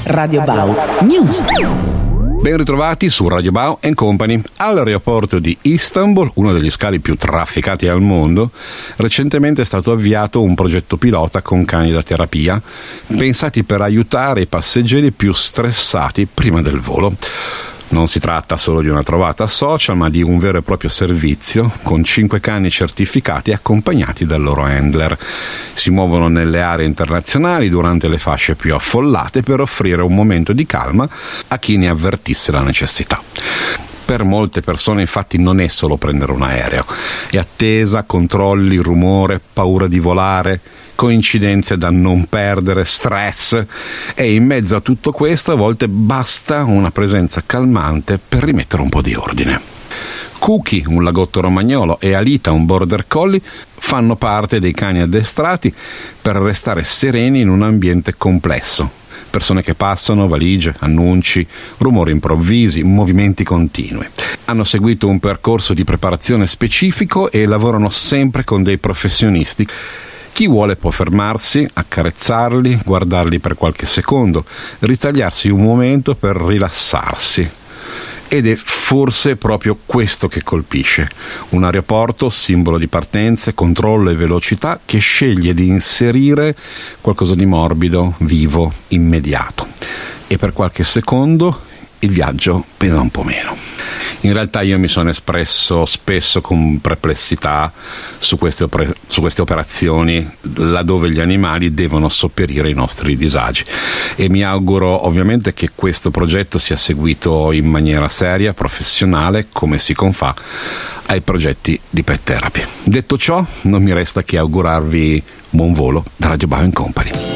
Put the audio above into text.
Radio Bau News. Ben ritrovati su Radio Bau Company. All'aeroporto di Istanbul, uno degli scali più trafficati al mondo, recentemente è stato avviato un progetto pilota con cani da terapia, pensati per aiutare i passeggeri più stressati prima del volo. Non si tratta solo di una trovata social, ma di un vero e proprio servizio con 5 cani certificati accompagnati dal loro handler. Si muovono nelle aree internazionali durante le fasce più affollate per offrire un momento di calma a chi ne avvertisse la necessità. Per molte persone infatti non è solo prendere un aereo, è attesa, controlli, rumore, paura di volare, coincidenze da non perdere, stress, e in mezzo a tutto questo a volte basta una presenza calmante per rimettere un po' di ordine. Cookie, un lagotto romagnolo, e Alita, un border collie, fanno parte dei cani addestrati per restare sereni in un ambiente complesso. Persone che passano, valigie, annunci, rumori improvvisi, movimenti continui. Hanno seguito un percorso di preparazione specifico e lavorano sempre con dei professionisti. Chi vuole può fermarsi, accarezzarli, guardarli per qualche secondo, ritagliarsi un momento per rilassarsi. Ed è forse proprio questo che colpisce. Un aeroporto, simbolo di partenze, controllo e velocità, che sceglie di inserire qualcosa di morbido, vivo, immediato. E per qualche secondo il viaggio pesa un po' meno. In realtà io mi sono espresso spesso con perplessità su queste operazioni laddove gli animali devono sopperire i nostri disagi, e mi auguro ovviamente che questo progetto sia seguito in maniera seria, professionale, come si confà ai progetti di pet therapy. Detto ciò, non mi resta che augurarvi buon volo da Radio Bau Company.